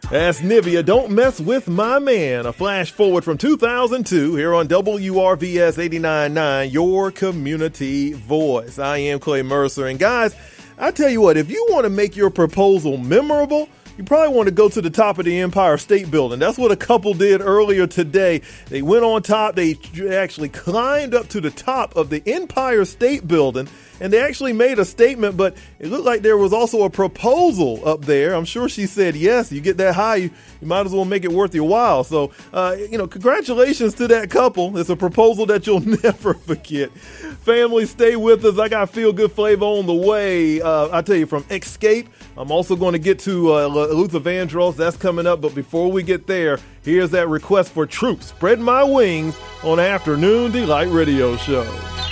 That's Nivea, Don't Mess With My Man, a flash forward from 2002 here on WRVS 89.9, your community voice. I am Clay Mercer. And guys, I tell you what, if you want to make your proposal memorable, you probably want to go to the top of the Empire State Building. That's what a couple did earlier today. They went on top. They actually climbed up to the top of the Empire State Building, and they actually made a statement, but it looked like there was also a proposal up there. I'm sure she said, yes, you get that high, you might as well make it worth your while. So, congratulations to that couple. It's a proposal that you'll never forget. Family, stay with us. I got Feel Good Flavor on the way. I tell you, from Escape. I'm also going to get to Luther Vandross. That's coming up. But before we get there, here's that request for Troop, Spread My Wings on Afternoon Delight Radio Show.